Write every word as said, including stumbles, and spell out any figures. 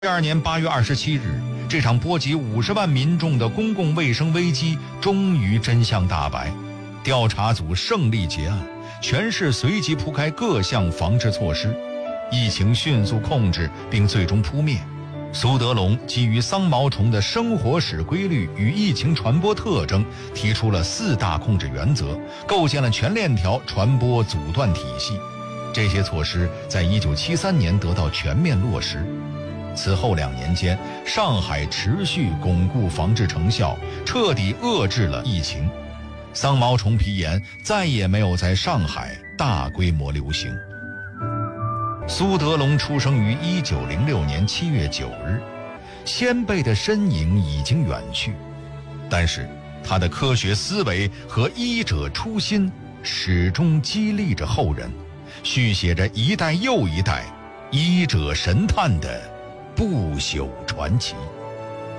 第二年八月二十七日，这场波及五十万民众的公共卫生危机终于真相大白，调查组胜利结案，全市随即铺开各项防治措施，疫情迅速控制并最终扑灭。苏德龙基于桑毛虫的生活史规律与疫情传播特征，提出了四大控制原则，构建了全链条传播阻断体系。这些措施在一九七三年得到全面落实。此后两年间，上海持续巩固防治成效，彻底遏制了疫情。桑毛虫皮炎再也没有在上海大规模流行。苏德龙出生于一九零六年七月九日，先辈的身影已经远去，但是他的科学思维和医者初心始终激励着后人，续写着一代又一代医者神探的不朽传奇。